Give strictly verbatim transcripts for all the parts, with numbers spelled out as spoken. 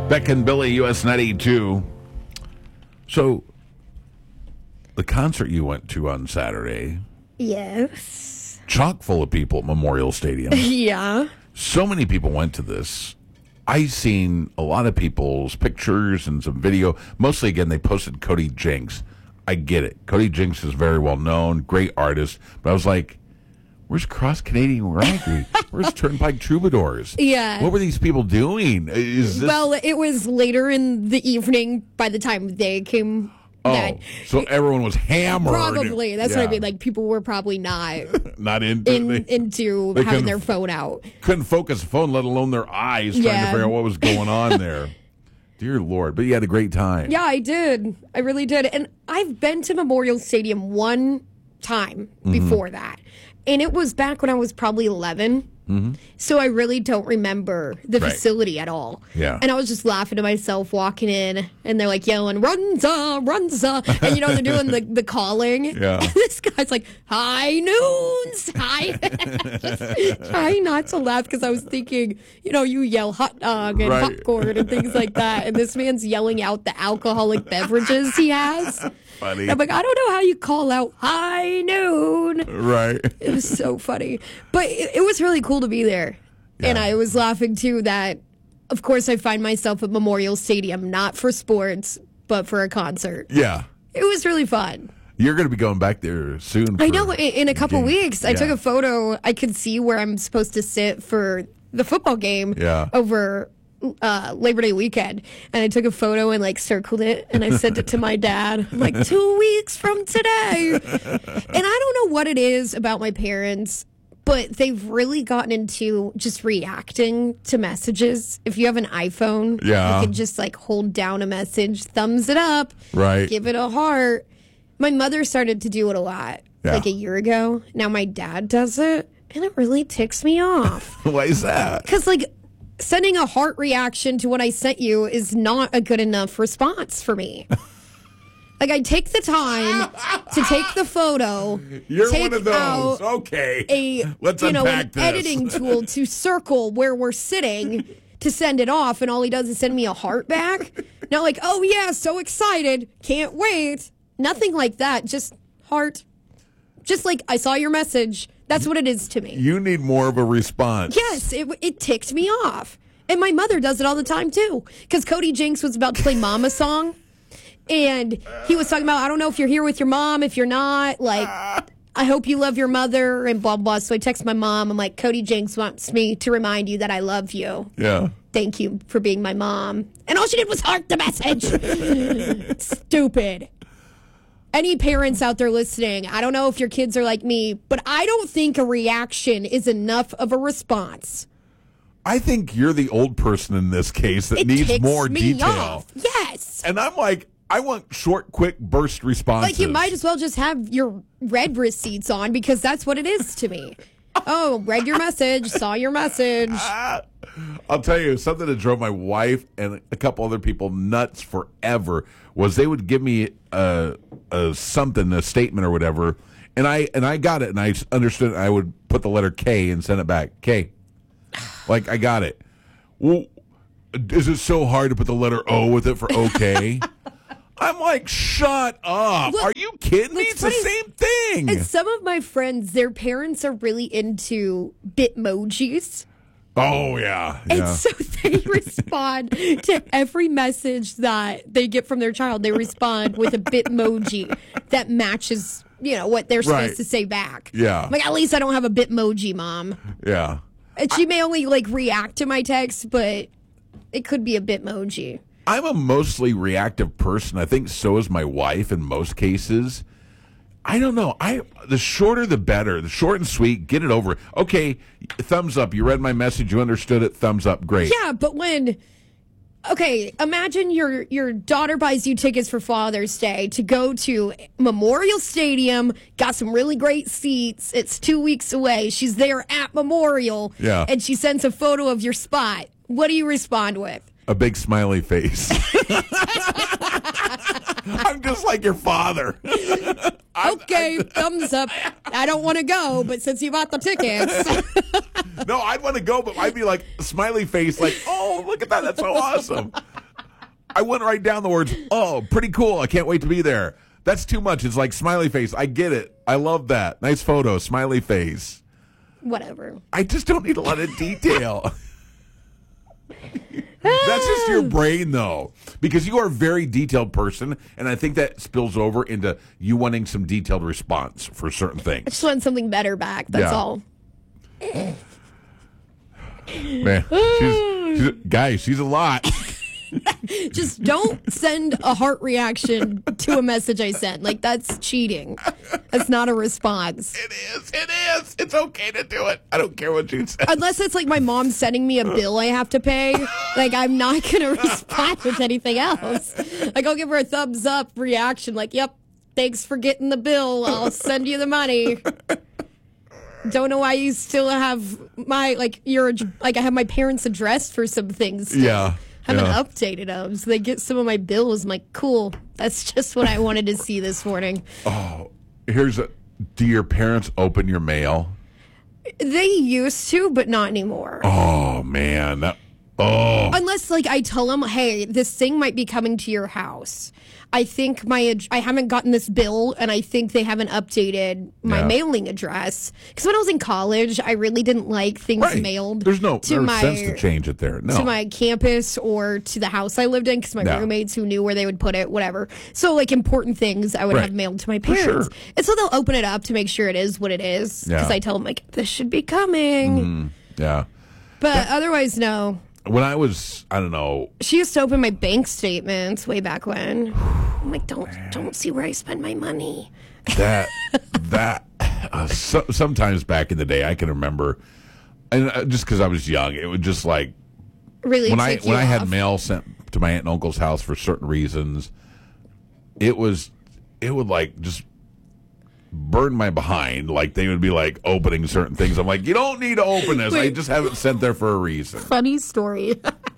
Beck and Billy, U S ninety-two. So, the concert you went to on Saturday, Yes. chock full of people at Memorial Stadium. Yeah. So many people went to this. I seen a lot of people's pictures and some video. Mostly, again, they posted Cody Jinks. I get it. Cody Jinks is very well known, great artist. But I was like, where's Cross Canadian Ragweed? Where's Turnpike Troubadours? Yeah. What were these people doing? Is this... Well, it was later in the evening by the time they came. Oh, that, so everyone was hammered. Probably. That's Yeah. what I mean. Like, people were probably not Not into in, they, into they having couldn't- their phone out. couldn't focus the phone, let alone their eyes, trying to Yeah. figure out what was going on there. Dear Lord. But you had a great time. Yeah, I did. I really did. And I've been to Memorial Stadium one time Mm-hmm. before that. And it was back when I was probably eleven. Mm-hmm. So I really don't remember the Right. facility at all. Yeah. And I was just laughing to myself walking in, and they're like yelling, Runza, Runza. And, you know, they're doing the, the calling. Yeah. And this guy's like, High Noons. Hi. Just trying not to laugh because I was thinking, you know, you yell hot dog and Right. popcorn and things like that. And this man's yelling out the alcoholic beverages he has. Funny. I'm like, I don't know how you call out High Noon. Right. It was so funny. But it, it was really cool to be there. And Yeah. I was laughing, too, that, of course, I find myself at Memorial Stadium, not for sports, but for a concert. Yeah. It was really fun. You're going to be going back there soon. I for know, in, in a couple game. weeks. I Yeah. took a photo. I could see where I'm supposed to sit for the football game Yeah. over uh, Labor Day weekend. And I took a photo and, like, circled it, and I sent it to my dad. I'm like, two weeks from today. And I don't know what it is about my parents, but they've really gotten into just reacting to messages. If you have an iPhone, Yeah. you can just, like, hold down a message, thumbs it up, Right. give it a heart. My mother started to do it a lot, Yeah. like a year ago. Now my dad does it, and it really ticks me off. Why is that? Because, like, sending a heart reaction to what I sent you is not a good enough response for me. Like, I take the time to take the photo, You're take one of those. out Okay. a Let's you know unpack an this. editing tool to circle where we're sitting to send it off, and all he does is send me a heart back. Not like, oh yeah, so excited, can't wait. Nothing like that. Just heart. Just like, I saw your message. That's what it is to me. You need more of a response. Yes, it it ticked me off, and my mother does it all the time too. Because Cody Jinks was about to play Mama song. And he was talking about, I don't know if you're here with your mom, if you're not, like, I hope you love your mother, and blah, blah. So I text my mom. I'm like, Cody Jinks wants me to remind you that I love you. Yeah. Thank you for being my mom. And all she did was heart the message. Stupid. Any parents out there listening, I don't know if your kids are like me, but I don't think a reaction is enough of a response. I think you're the old person in this case that It needs ticks more me detail. off. Yes. And I'm like, I want short, quick burst responses. Like, you might as well just have your read receipts on, because that's what it is to me. Oh, read your message, saw your message. I'll tell you, something that drove my wife and a couple other people nuts forever was they would give me a, a something, a statement or whatever, and I and I got it, and I understood it, and I would put the letter K and send it back. K. Like, I got it. Well, is it so hard to put the letter O with it for okay? I'm like, shut up. Look, Are you kidding me? It's funny. the same thing. And some of my friends, their parents are really into Bitmojis. Oh, yeah. And yeah. so they respond to every message that they get from their child. They respond with a Bitmoji that matches, you know, what they're supposed Right. to say back. Yeah. I'm like, at least I don't have a Bitmoji, Mom. Yeah. And she may only, like, react to my text, but it could be a Bitmoji. I'm a mostly reactive person. I think so is my wife in most cases. I don't know. I the shorter the better. The short and sweet. Get it over. Okay, thumbs up. You read my message. You understood it. Thumbs up. Great. Yeah, but when okay, imagine your your daughter buys you tickets for Father's Day to go to Memorial Stadium. Got some really great seats. It's two weeks away. She's there at Memorial. Yeah. And she sends a photo of your spot. What do you respond with? A big smiley face. I'm just like your father. Okay, thumbs up. I don't want to go, but since you bought the tickets. No, I'd want to go, but I'd be like, smiley face, like, oh, look at that. That's so awesome. I went right down the words, oh, pretty cool. I can't wait to be there. That's too much. It's like smiley face. I get it. I love that. Nice photo, smiley face. Whatever. I just don't need a lot of detail. That's just your brain, though, because you are a very detailed person, and I think that spills over into you wanting some detailed response for certain I things. just want something better back. That's Yeah. all. Man, she's, she's, guys, she's a lot. Just don't send a heart reaction to a message I sent. Like, that's cheating. That's not a response. It is. It is. It's okay to do it. I don't care what you say. Unless it's like my mom sending me a bill I have to pay. Like, I'm not going to respond with anything else. Like, I'll give her a thumbs up reaction. Like, yep, thanks for getting the bill. I'll send you the money. Don't know why you still have my, like, your, like, I have my parents' address for some things. Still. Yeah. Haven't yeah. updated them, so they get some of my bills. I'm like, cool. That's just what I wanted to see this morning. Oh, here's a. Do your parents open your mail? They used to, but not anymore. Oh man. That, oh. Unless, like, I tell them, hey, this thing might be coming to your house. I think my ad- I haven't gotten this bill, and I think they haven't updated my Yeah. mailing address. Because when I was in college, I really didn't like things Right. mailed. There's no, to no my sense to change it there. No. to my campus or to the house I lived in because my Yeah. roommates who knew where they would put it, whatever. So, like, important things I would Right. have mailed to my For parents. sure. And so they'll open it up to make sure it is what it is. Because Yeah. I tell them, like, this should be coming. yeah. But otherwise, no. When I was, I don't know. She used to open my bank statements way back when. I'm like, don't don't see where I spend my money. That that uh, so, sometimes back in the day, I can remember, and uh, just because I was young, it would just like Really, when I tick you when I had off. mail sent to my aunt and uncle's house for certain reasons, it was it would like just burn my behind. Like they would be like opening certain things. I'm like, you don't need to open this. I Wait. just have it sent there for a reason. Funny story.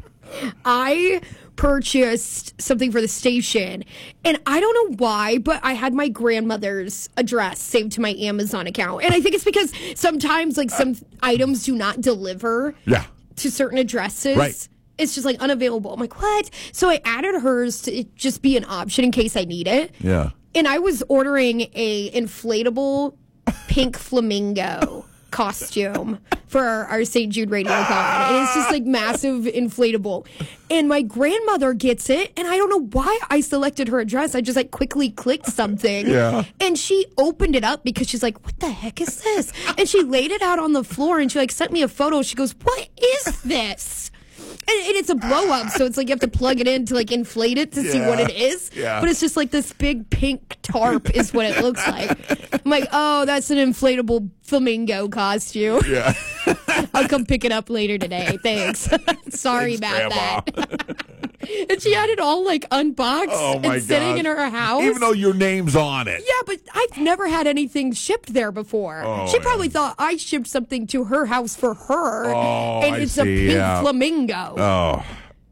I purchased something for the station, and I don't know why, but I had my grandmother's address saved to my Amazon account. And I think it's because sometimes, like, some items do not deliver Yeah. to certain addresses. Right. It's just like unavailable. I'm like, what? So I added hers to it just be an option in case I need it. Yeah. And I was ordering a inflatable pink flamingo costume for our, our Saint Jude Radio Con. And it's just like massive inflatable. And my grandmother gets it, and I don't know why I selected her address. I just like quickly clicked something. Yeah. And she opened it up because she's like, what the heck is this? And she laid it out on the floor, and she like sent me a photo. She goes, what is this? And, and it's a blow up, so it's like you have to plug it in to like inflate it to see Yeah. what it is. Yeah. But it's just like this big pink tarp is what it looks like. I'm like, oh, that's an inflatable flamingo costume. Yeah. I'll come pick it up later today. Thanks. Sorry Thanks, about Grandma. that. And she had it all like unboxed Oh my and sitting gosh. in her house. Even though your name's on it. Yeah, but I've never had anything shipped there before. Oh, she probably yeah. thought I shipped something to her house for her. Oh, and I it's a see, pink yeah. flamingo. Oh,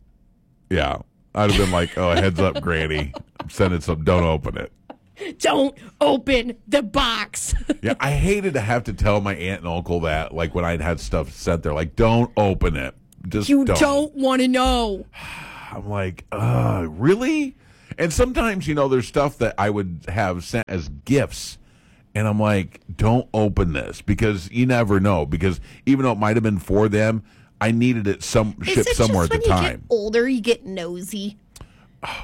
yeah. I'd have been like, oh, heads up, Granny. I'm sending some. Don't open it. Don't open the box. Yeah, I hated to have to tell my aunt and uncle that, like when I'd had stuff sent there, like, don't open it. Just You don't. don't want to know. I'm like, uh, really? And sometimes, you know, there's stuff that I would have sent as gifts. And I'm like, don't open this because you never know. Because even though it might have been for them, I needed it some Is shipped it somewhere just at when the you time. get older, you get nosy? I,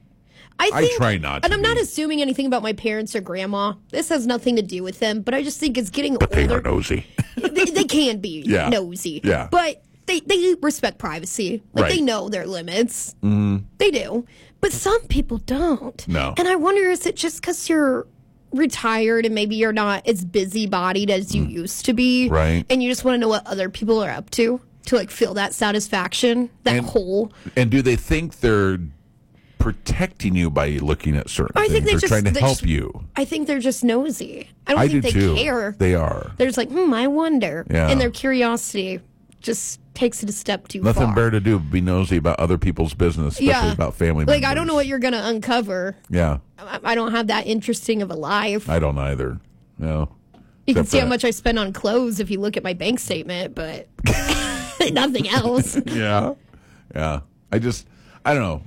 I think, try not And to I'm not be. assuming anything about my parents or grandma. This has nothing to do with them, but I just think it's getting But they older. are nosy. they, they can be Yeah. nosy. Yeah. But they, they respect privacy. Like, Right. they know their limits. Mm. They do. But some people don't. No. And I wonder, is it just because you're retired and maybe you're not as busy-bodied as you used to be? Right. And you just want to know what other people are up to to, like, feel that satisfaction, that And- hole. And do they think they're protecting you by looking at certain I things? think they They're just- trying to they help just- you. I think they're just nosy. I don't I think do they too. care. They are. They're just like, hmm, I wonder. Yeah. And their curiosity just takes it a step too Nothing far. better to do but be nosy about other people's business, especially Yeah. about family members. Like, I don't know what you're going to uncover. Yeah, I I don't have that interesting of a life. I don't either. No. You can except see for how that. much I spend on clothes if you look at my bank statement, but nothing else. Yeah. Yeah. I just, I don't know.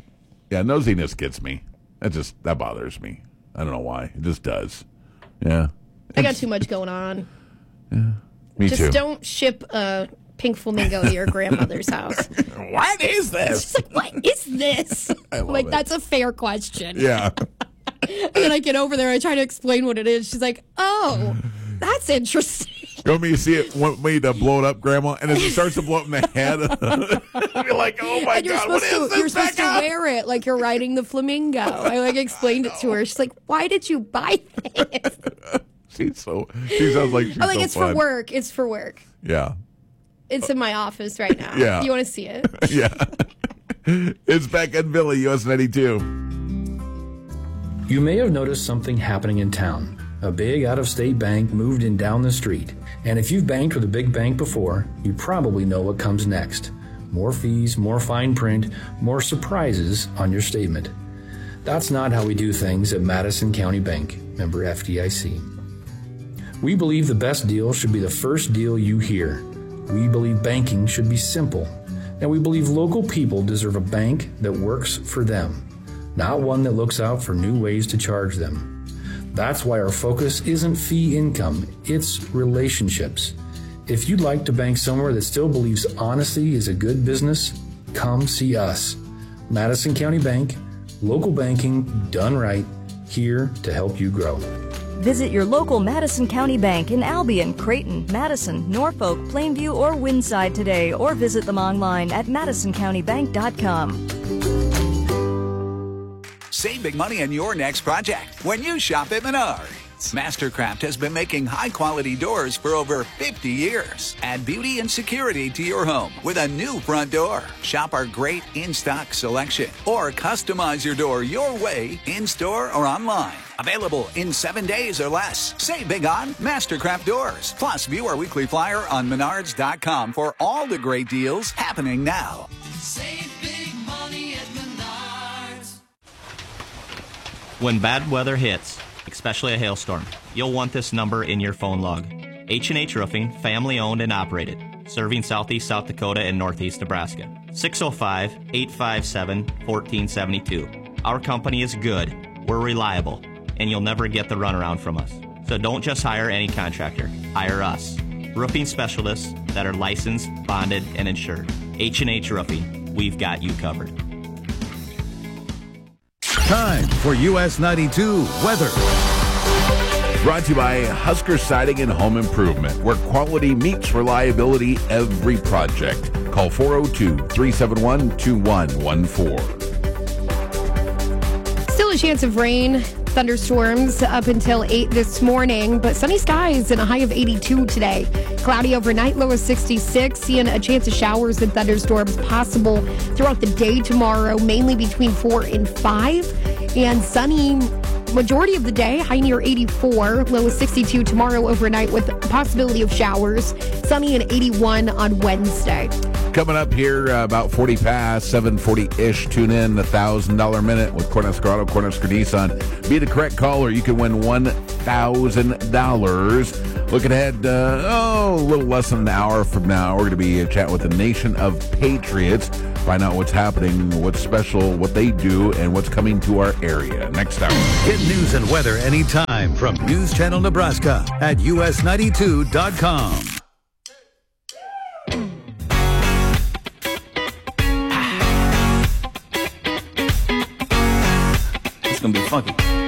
Yeah, nosiness gets me. That just that bothers me. I don't know why. It just does. Yeah. I got too much going on. Yeah. Me just too. Just don't ship a pink flamingo to your grandmother's house. What is this? Like, what is this? Like, it. That's a fair question. Yeah. And then I get over there, I try to explain what it is. She's like, oh, that's interesting. You want me to see it, want me to blow it up, Grandma? And as it starts to blow up in the head, you're like, oh my and you're God, what supposed is to, this? You're supposed to wear it like you're riding the flamingo. I like explained it to her. She's like, why did you buy this? She's so, she sounds like she's I'm like, so it's fun. for work. It's for work. Yeah. It's in my office right now. Yeah. You want to see it? Yeah. It's Beck and Billy, U S ninety-two. You may have noticed something happening in town. A big out-of-state bank moved in down the street. And if you've banked with a big bank before, you probably know what comes next. More fees, more fine print, more surprises on your statement. That's not how we do things at Madison County Bank, member F D I C. We believe the best deal should be the first deal you hear. We believe banking should be simple. And we believe local people deserve a bank that works for them, not one that looks out for new ways to charge them. That's why our focus isn't fee income, it's relationships. If you'd like to bank somewhere that still believes honesty is a good business, come see us. Madison County Bank, local banking done right, here to help you grow. Visit your local Madison County Bank in Albion, Creighton, Madison, Norfolk, Plainview, or Windside today, or visit them online at madison county bank dot com. Save big money on your next project when you shop at Menards. Mastercraft has been making high-quality doors for over fifty years. Add beauty and security to your home with a new front door. Shop our great in-stock selection or customize your door your way in-store or online. Available in seven days or less. Save big on Mastercraft doors. Plus, view our weekly flyer on menards dot com for all the great deals happening now. Save big money at Menards. When bad weather hits, especially a hailstorm, you'll want this number in your phone log. H and H Roofing, family owned and operated, serving southeast South Dakota and northeast Nebraska. six oh five, eight five seven, one four seven two. Our company is good, we're reliable, and you'll never get the runaround from us. So don't just hire any contractor, hire us. Roofing specialists that are licensed, bonded, and insured. H and H Roofing, we've got you covered. Time for U S ninety-two weather. Brought to you by Husker Siding and Home Improvement, where quality meets reliability every project. Call four oh two, three seven one, two one one four. Still a chance of rain, thunderstorms up until eight this morning, but sunny skies and a high of eighty-two today. Cloudy overnight, low of sixty-six. Seeing a chance of showers and thunderstorms possible throughout the day tomorrow, mainly between four and five. And sunny majority of the day, high near eighty-four, low of sixty-two tomorrow overnight with the possibility of showers. Sunny and eighty-one on Wednesday. Coming up here, uh, about forty past, seven forty-ish. Tune in, one thousand dollars minute with Cornhusker Auto, Cornhusker Nissan. Be the correct caller. You can win one thousand dollars. Looking ahead, uh, oh, a little less than an hour from now, we're going to be chatting with the Nation of Patriots. Find out what's happening, what's special, what they do, and what's coming to our area. Next hour. Get news and weather anytime from News Channel Nebraska at U S ninety-two dot com. It's going to be funky.